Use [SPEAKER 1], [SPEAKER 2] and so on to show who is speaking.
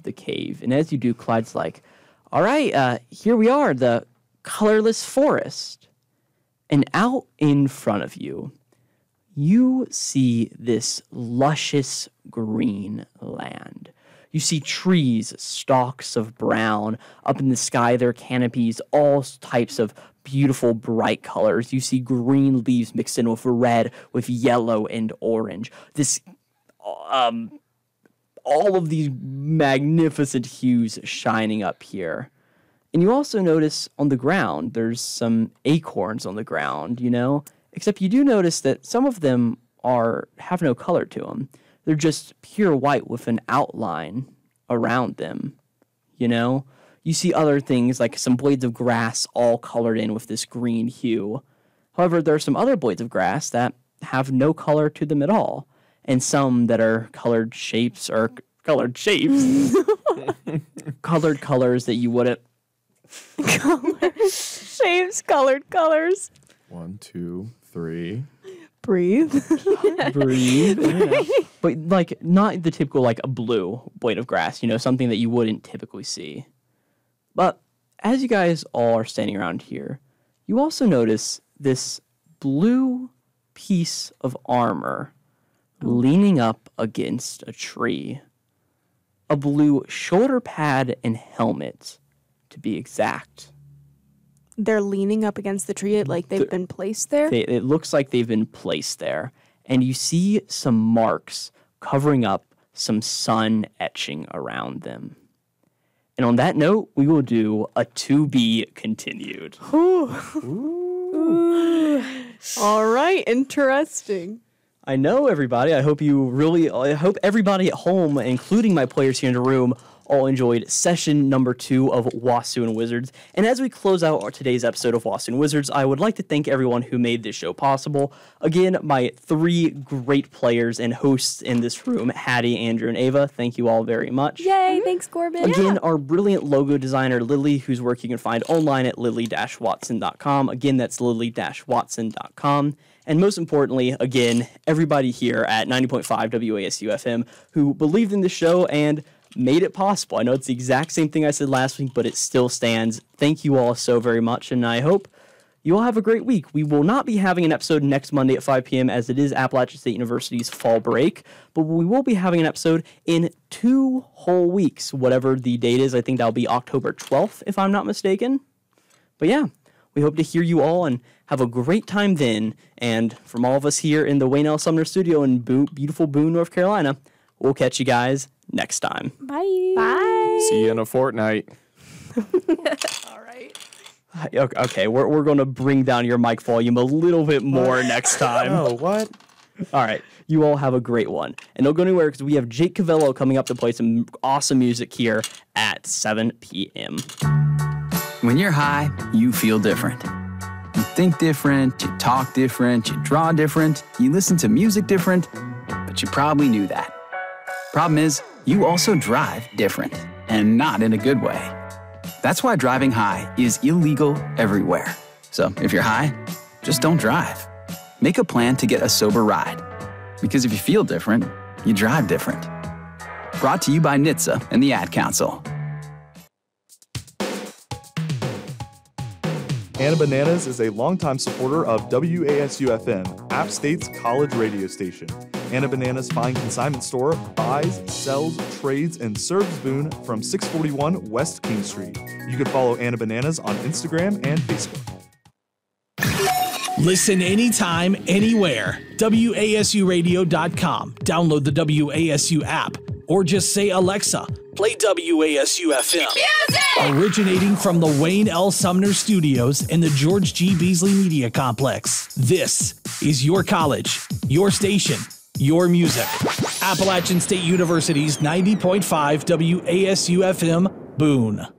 [SPEAKER 1] the cave. And as you do, Clyde's like, all right, here we are, the colorless forest. And out in front of you, you see this luscious green land. You see trees, stalks of brown. Up in the sky, there are canopies, all types of beautiful, bright colors. You see green leaves mixed in with red, with yellow and orange. This, all of these magnificent hues shining up here. And you also notice on the ground, there's some acorns on the ground, except you do notice that some of them have no color to them. They're just pure white with an outline around them, You see other things like some blades of grass all colored in with this green hue. However, there are some other blades of grass that have no color to them at all, and some that are colored shapes, colored colors that you wouldn't.
[SPEAKER 2] Colored shapes, colored colors.
[SPEAKER 3] 1, 2, 3.
[SPEAKER 2] Breathe.
[SPEAKER 1] Breathe. Yeah. But not the typical a blue blade of grass, something that you wouldn't typically see. But as you guys all are standing around here, you also notice this blue piece of armor leaning up against a tree. A blue shoulder pad and helmet, to be exact.
[SPEAKER 2] They're leaning up against the tree like they've been placed there?
[SPEAKER 1] It looks like they've been placed there. And you see some marks covering up some sun etching around them. And on that note, we will do a to be continued.
[SPEAKER 2] Ooh. All right, interesting.
[SPEAKER 1] I know, everybody. I hope everybody at home, including my players here in the room, all enjoyed session number 2 of Wasu and Wizards. And as we close out today's episode of Wasu and Wizards, I would like to thank everyone who made this show possible. Again, my 3 great players and hosts in this room, Hattie, Andrew, and Ava. Thank you all very much.
[SPEAKER 2] Yay, thanks, Corbin.
[SPEAKER 1] Again, our brilliant logo designer, Lily, whose work you can find online at lily-watson.com. Again, that's lily-watson.com. And most importantly, again, everybody here at 90.5 WASU FM who believed in the show and made it possible. I know it's the exact same thing I said last week, but it still stands. Thank you all so very much, and I hope you all have a great week. We will not be having an episode next Monday at 5 p.m. as it is Appalachian State University's fall break, but we will be having an episode in 2 whole weeks, whatever the date is. I think that'll be October 12th, if I'm not mistaken. But yeah, we hope to hear you all and have a great time then. And from all of us here in the Wayne L. Sumner studio in beautiful Boone, North Carolina, we'll catch you guys next time.
[SPEAKER 2] Bye. Bye.
[SPEAKER 3] See you in a fortnight.
[SPEAKER 2] All right.
[SPEAKER 1] Okay, we're going to bring down your mic volume a little bit more next time.
[SPEAKER 3] Oh, what?
[SPEAKER 1] All right, you all have a great one. And don't go anywhere because we have Jake Cavello coming up to play some awesome music here at 7 p.m.
[SPEAKER 4] When you're high, you feel different. You think different, you talk different, you draw different, you listen to music different, but you probably knew that. Problem is, you also drive different, and not in a good way. That's why driving high is illegal everywhere. So if you're high, just don't drive. Make a plan to get a sober ride. Because if you feel different, you drive different. Brought to you by NHTSA and the Ad Council.
[SPEAKER 5] Anna Bananas is a longtime supporter of WASU-FM, App State's college radio station. Anna Bananas Fine Consignment Store buys, sells, trades, and serves Boone from 641 West King Street. You can follow Anna Bananas on Instagram and Facebook.
[SPEAKER 6] Listen anytime, anywhere. WASUradio.com. Download the WASU app or just say, Alexa, play WASU FM. Music! Originating from the Wayne L. Sumner Studios in the George G. Beasley Media Complex. This is your college, your station, your music. Appalachian State University's 90.5 WASU FM, Boone.